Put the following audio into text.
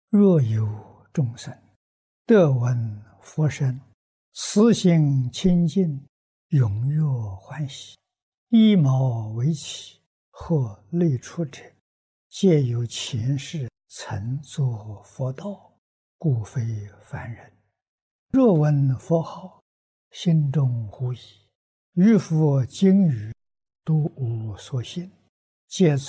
若有众生得闻佛声，慈心清净，踊跃欢喜，衣毛为起，或类出者，皆有前世曾作佛道，故非凡人。若闻佛号，心中狐疑，于佛经语都无所信，皆从